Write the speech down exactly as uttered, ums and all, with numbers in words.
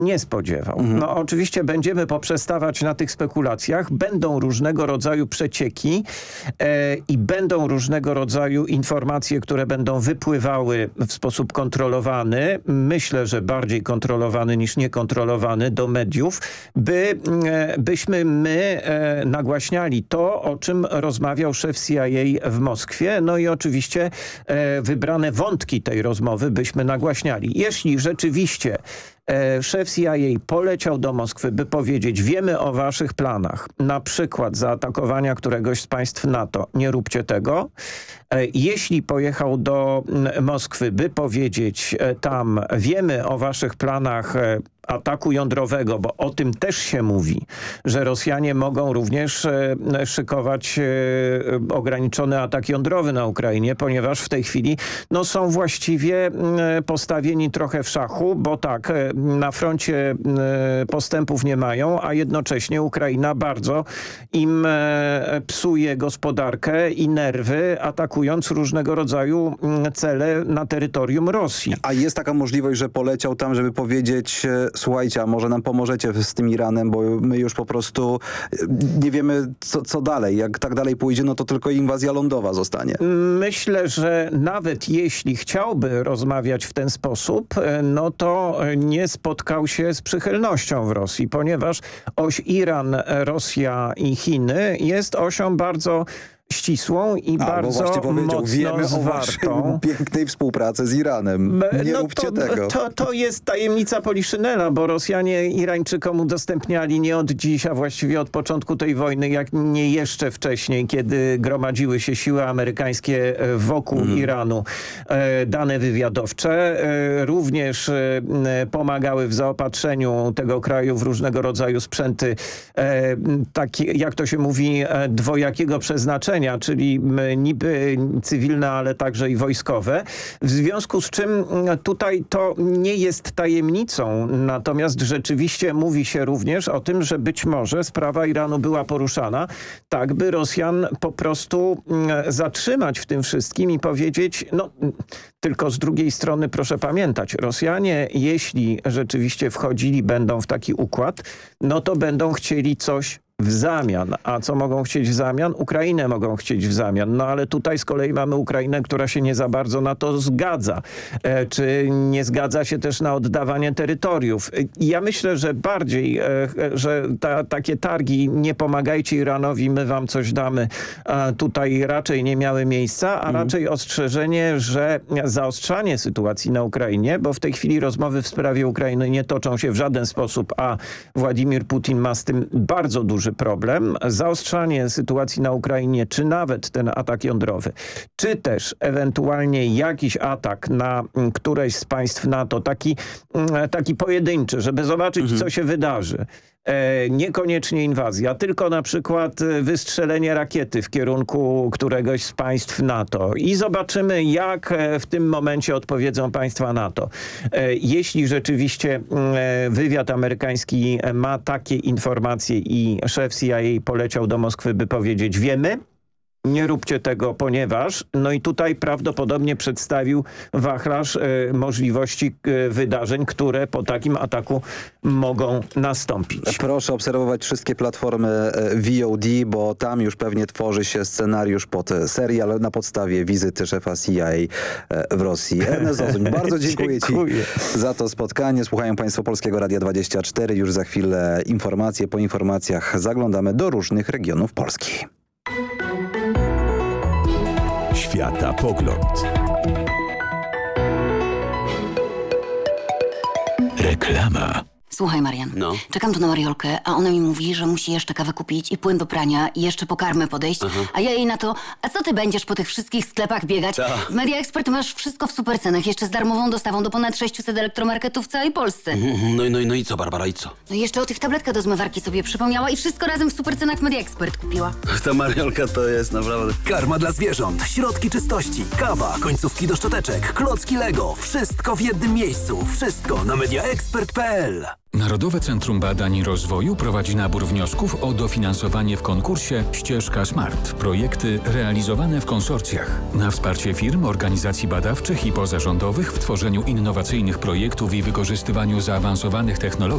nie spodziewał. Mhm. No oczywiście będziemy poprzestawać na tych spekulacjach. Będą różnego rodzaju przecieki e, i będą różnego rodzaju informacje, które będą wypływały w sposób kontrolowany. Myślę, że bardziej kontrolowany niż niekontrolowany do mediów, by, e, byśmy my e, nagłaśniali to, o czym rozmawiał szef C I A w Moskwie. No i oczywiście e, wybrane wątki tej rozmowy byśmy nagłaśniali. Jeśli rzeczywiście szef C I A poleciał do Moskwy, by powiedzieć: wiemy o waszych planach, na przykład zaatakowania któregoś z państw NATO, nie róbcie tego. Jeśli pojechał do Moskwy, by powiedzieć tam: wiemy o waszych planach ataku jądrowego, bo o tym też się mówi, że Rosjanie mogą również szykować ograniczony atak jądrowy na Ukrainie, ponieważ w tej chwili no, są właściwie postawieni trochę w szachu, bo tak, na froncie postępów nie mają, a jednocześnie Ukraina bardzo im psuje gospodarkę i nerwy, atakując różnego rodzaju cele na terytorium Rosji. A jest taka możliwość, że poleciał tam, żeby powiedzieć: słuchajcie, a może nam pomożecie z tym Iranem, bo my już po prostu nie wiemy, co, co dalej. Jak tak dalej pójdzie, no to tylko inwazja lądowa zostanie. Myślę, że nawet jeśli chciałby rozmawiać w ten sposób, no to nie spotkał się z przychylnością w Rosji, ponieważ oś Iran, Rosja i Chiny jest osią bardzo ścisłą i A, bardzo mocno wiemy zwartą. o pięknej współpracy z Iranem. Nie no róbcie to, tego. To, to jest tajemnica Poliszynela, bo Rosjanie Irańczykom udostępniali nie od dziś, a właściwie od początku tej wojny, jak nie jeszcze wcześniej, kiedy gromadziły się siły amerykańskie wokół mm. Iranu, e, dane wywiadowcze. E, również e, pomagały w zaopatrzeniu tego kraju w różnego rodzaju sprzęty, e, takie, jak to się mówi, e, dwojakiego przeznaczenia, czyli niby cywilne, ale także i wojskowe. W związku z czym tutaj to nie jest tajemnicą, natomiast rzeczywiście mówi się również o tym, że być może sprawa Iranu była poruszana tak, by Rosjan po prostu zatrzymać w tym wszystkim i powiedzieć: no tylko z drugiej strony proszę pamiętać, Rosjanie, jeśli rzeczywiście wchodzili będą w taki układ, no to będą chcieli coś w zamian. A co mogą chcieć w zamian? Ukrainę mogą chcieć w zamian. No ale tutaj z kolei mamy Ukrainę, która się nie za bardzo na to zgadza. E, czy nie zgadza się też na oddawanie terytoriów. I ja myślę, że bardziej, e, że ta, takie targi: nie pomagajcie Iranowi, my wam coś damy, a tutaj raczej nie miały miejsca, a mhm. raczej ostrzeżenie, że zaostrzanie sytuacji na Ukrainie, bo w tej chwili rozmowy w sprawie Ukrainy nie toczą się w żaden sposób, a Władimir Putin ma z tym bardzo duży problem. Zaostrzanie sytuacji na Ukrainie, czy nawet ten atak jądrowy, czy też ewentualnie jakiś atak na któreś z państw NATO, taki, taki pojedynczy, żeby zobaczyć, mhm. co się wydarzy. E, niekoniecznie inwazja, tylko na przykład wystrzelenie rakiety w kierunku któregoś z państw NATO i zobaczymy, jak w tym momencie odpowiedzą państwa NATO. E, jeśli rzeczywiście e, wywiad amerykański ma takie informacje i szef C I A poleciał do Moskwy, by powiedzieć: wiemy, nie róbcie tego, ponieważ... No i tutaj prawdopodobnie przedstawił wachlarz e, możliwości e, wydarzeń, które po takim ataku mogą nastąpić. Proszę obserwować wszystkie platformy V O D, bo tam już pewnie tworzy się scenariusz pod serial na podstawie wizyty szefa C I A w Rosji. Ernest Ozuń, bardzo dziękuję, dziękuję Ci za to spotkanie. Słuchają Państwo Polskiego Radia dwadzieścia cztery. Już za chwilę informacje. Po informacjach zaglądamy do różnych regionów Polski. Światapogląd. Reklama. Słuchaj, Marian, No. czekam tu na Mariolkę, a ona mi mówi, że musi jeszcze kawę kupić i płyn do prania i jeszcze po karmę podejść, Aha. a ja jej na to: a co ty będziesz po tych wszystkich sklepach biegać? Ta. W Media Expert masz wszystko w super cenach, jeszcze z darmową dostawą do ponad sześciuset elektromarketów w całej Polsce. No, i- no, i- no i co, Barbara, i co? No i jeszcze o tych tabletkach do zmywarki sobie przypomniała i wszystko razem w super cenach w Media Expert kupiła. Ta Mariolka to jest naprawdę... Karma dla zwierząt, środki czystości, kawa, końcówki do szczoteczek, klocki Lego. Wszystko w jednym miejscu. Wszystko na mediaexpert kropka p l. Narodowe Centrum Badań i Rozwoju prowadzi nabór wniosków o dofinansowanie w konkursie Ścieżka Smart. Projekty realizowane w konsorcjach. Na wsparcie firm, organizacji badawczych i pozarządowych w tworzeniu innowacyjnych projektów i wykorzystywaniu zaawansowanych technologii